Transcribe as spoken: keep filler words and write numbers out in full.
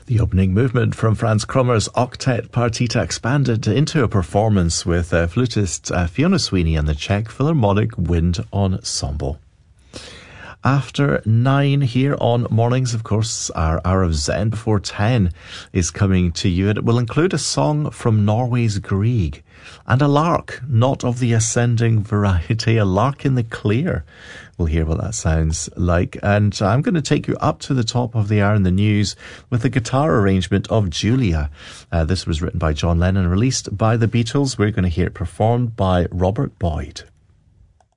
The opening movement from Franz Krummer's Octet Partita expanded into a performance with uh, flutist uh, Fiona Sweeney and the Czech Philharmonic Wind Ensemble. After nine here on Mornings, of course, our hour of Zen before ten is coming to you, and it will include a song from Norway's Grieg and a lark, not of the ascending variety, a lark in the clear. We'll hear what that sounds like. And I'm going to take you up to the top of the hour in the news with a guitar arrangement of Julia. Uh, this was written by John Lennon, released by the Beatles. We're going to hear it performed by Robert Boyd.